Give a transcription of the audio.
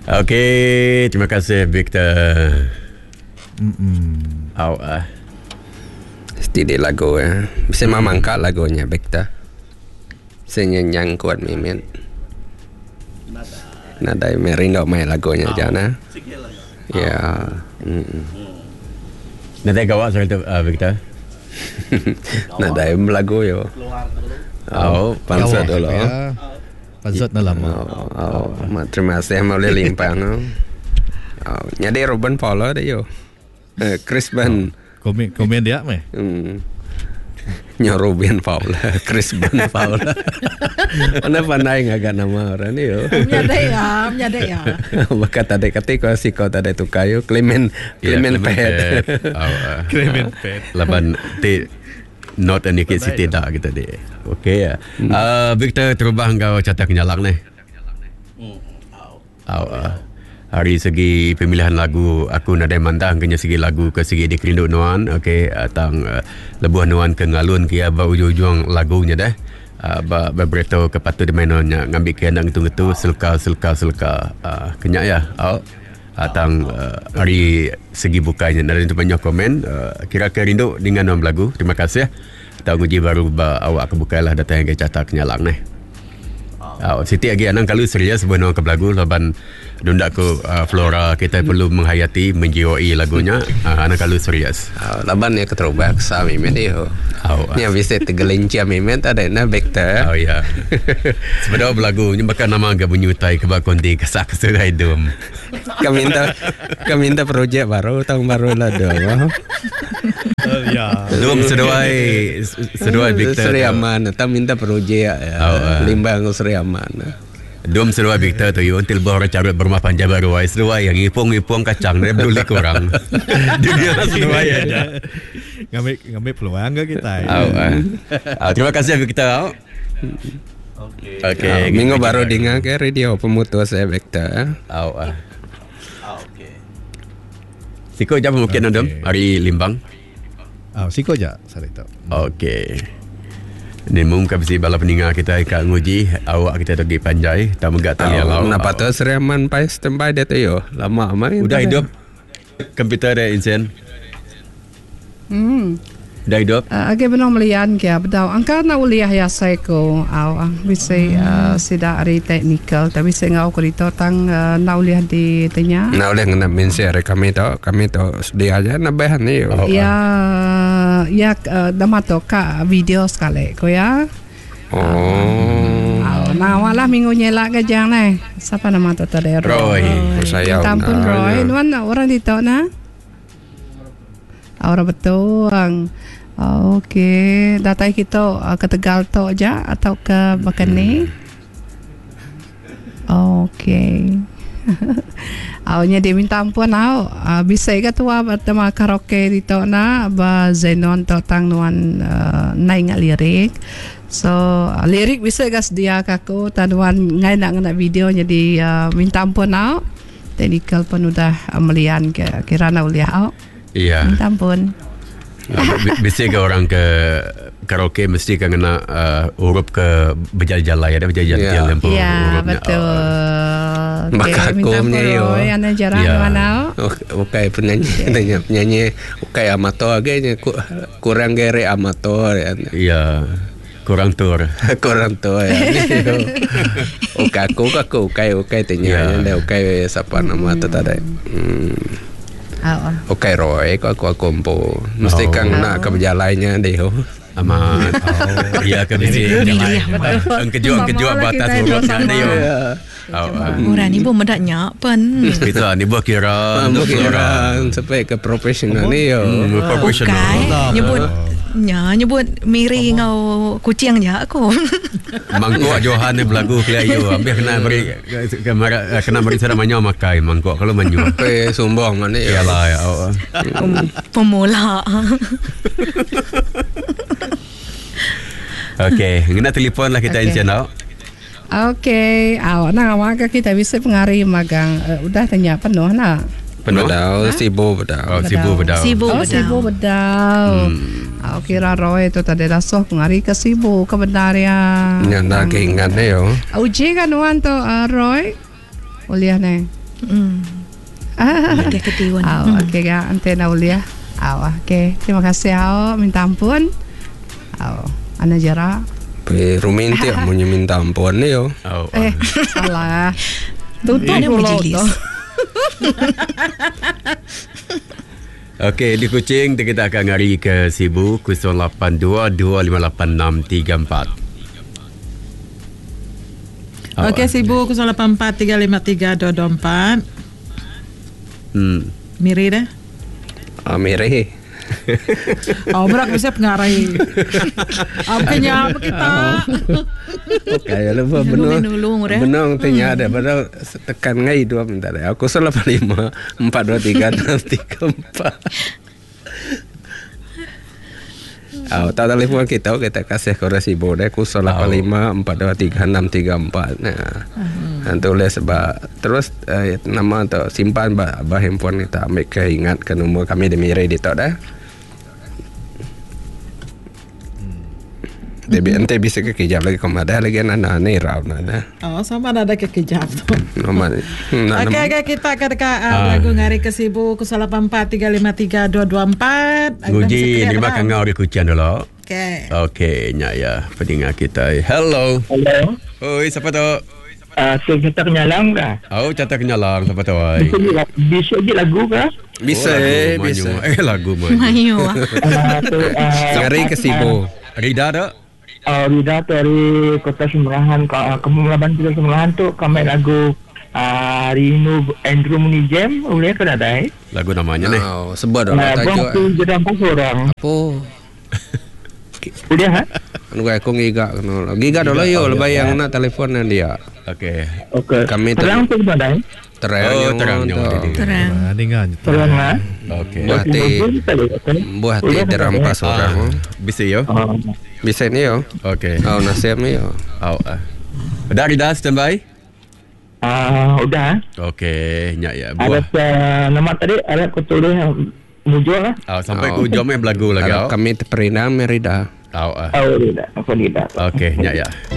Okey, terima kasih Victor. Stili lagu ya. Bisa mangkat lagunya Victor. Senyanyang kuat mimin. Nada merindo main lagunya jana. Ya. Nanti gawat soal itu Victor. Nada lagu yo. Pansat dulu. Pansat na lama. Terima kasih mau limpang. Nyadi Ruben Paulo deh yo. Chris Ben. Komen dia meh. Nya Ruben Paulo, Chris Ben Paulo. Mana pandai ngagak nama orang ni yo. Menyadek ya. Bakat tadi ketika si kau tadi tu kayu Clement Pet. Clement Pet. Laban not and Nikit City dah kita deh. Okey ya. Victor terubah engkau catat kenyalang ni. Hari segi pemilihan lagu aku nadai mandang kena segi lagu ke segi dikerindu nuan. Okey, tang lebuh nuan ke ngalun ke ba ujung lagunya dah. Ba bereto ke patu de mainonnya ngambil ke nang itu selka kenyak ya. Tang hari segi bukanya dari itu banyak komen kira kerindu dengan nuan lagu. Terima kasih. Tahu uji baru awak ke bukailah datang ke catat kenyalang ni. Siti lagi anang kalau serius sebenarnya ke lagu laban dundak ku Flora kita perlu menghayati menjiwai lagunya anang kalau serius laban ya keterubah sa mimen yo ni bisa tegelincia mimen ada na Victor ya sebenarnya lagu ni bakal nama agak menyutai ke bakonti kesak serai dum kami minta projek baru tahun baru lah dong Ya. Dum seduai Victor Seri Aman tak minta projek limbang Seri Aman Dum seduai Victor tu yo until baru carut berumah panjang baru ai seduai yang ipung kacang dia peduli kurang dunia seduai aja ngambil peluang ke kita. Terima kasih Victor. Okey. Minggu baru dengar ke radio pemutus saya Victor. Okey. Siko jam mungkin Dum hari limbang. Siko aja saya tahu. Okey. Ni mungkin bisi bala pendengar kita kat nguji awak kita pergi panjai tak megat tali alau. Kenapa tu Seriaman pai standby dia tu yo. Lama main. Udah hidup komputer dia Insen. Dah hidup. Agak benar melihat ke bedau. Angka na uliah ya saya ko bisa sida ari technical tapi saya ngau ko dito tang na uliah di tanya. Na uliah ngena menshare kami tu dia aja na bahan ni. Ya damato ka video sekali ko ya. Nah walah minggu nyelak gajang ni. Siapa nama tu tadi? Roy. Saya. Tampun Roy. Nuan orang dito na. Orang betul. Okey, datang kita ke Tegal tu aja atau ke Bakani? Okey. Awalnya dia minta ampun bisa ke tua bertemu karaoke di tu na ba Zenon tu tang nuan naik lirik. So lirik bisa gas dia kaku tanuan ngai nak video jadi minta ampun technical pun udah melian kira na uliah Iya. Minta ampun. Mesti ke orang ke karaoke mesti kan kena huruf ke berjalan-jalan ya, berjalan-jalan lempo. Ya, betul. Maka akumnya yo. Yang jarang mana? Okay, penyanyi okay amator agaknya kurang gere amator ya. Iya. Kurang tur ya. Okay tanya dia okay siapa nama tu tadi. Okay Roy aku kompo mesti kan nak ke berjalannya dia aman iya ke bisi ang kejua batas hurufnya dia orang ni pun medaknya pen kita ni buat kira sampai ke profesional ni profesional nyebut miri ngau kucing je aku mangkuk Johan ni berlagu kelayu habis kena beri saya namanya makai mangkuk kalau manyu sombong mana iyalah ya pemula. Okey, ngena telefon lah kita Insen Okey, awak kita bisa pengaruhi magang udah tanya penuh nak. Bedau, Sibu bedau. Kira Roy itu tadi rasuh pengari ke Sibu kebenaran. Yang nak keingat ni yo. Uji kan wan tu Roy, uliah ni. Okey ketiwan. Okey ga antena ulia. Okey. Terima kasih minta ampun. Ana jara. Ruminti amunnya minta ampun ni yo. Salah. Tutup Mana mulut majelis? tu. Okey, di Kuching kita akan ngari ke Sibu 082258634. Okey, Sibu 084-353-224. Miri dah. Miri. Berak bisa pengarai. Bukannya apa kita. Kaya lupa benang tanya ada padahal tekan ngai 2 minta dah. Aku 085 423 634. Tak telefon kita kasih ke Resibo dah 085 423 634. Nah. Tulis sebab terus nama tu simpan bah handphone kita ambil ke ingat ke nombor kami di Miri di tok dah. Tapi ente bisa kekejap lagi kau ada lagi anak ni raw nada. Sama ada kekejap tu. Normal. Okey, kita akan dekat lagu ngari ke Sibu 084-353-224. Guji, terima kasih ngau di Kuching dulu. Okey, nyak ya pendengar kita. Hello. Oi, siapa tu? Kita kenyalang dah. Cata kenyalang siapa tu? Oi. Bisa je lagu kah? Bisa. Lagu Mayu. Ngari ke Sibu. Rida tak? Rida dari Kota Semerahan, Kemulaban Kota Semerahan tu kami lagu Rino Andrew Muni Jam boleh ke ada lagu namanya ni. Sebab dah tajuk. Aku jadi 4 orang. Apa? Boleh ha? Anu aku giga kena. Giga dulu yo lebayang nak telefon dia. Okey. Kami terang tu ada. Terang. Terang lah. Okey. Buah ti terampas orang. Bisa yo. Bisa ni yo. Okey. Nasib ni yo. Dah Rida standby? Udah. Okey, nyak ya. Buah. Ada nama tadi ada aku tulis mujur lah. Sampai ku jom belagu lagi. Kami terperinam Merida. Rida. Okey, nyak ya.